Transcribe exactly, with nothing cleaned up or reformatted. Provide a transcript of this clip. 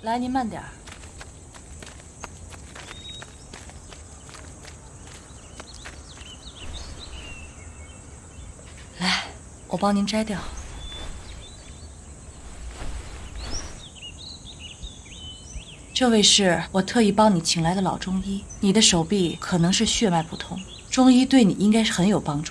来，您慢点儿。来，我帮您摘掉。这位是我特意帮你请来的老中医，你的手臂可能是血脉不通，中医对你应该是很有帮助。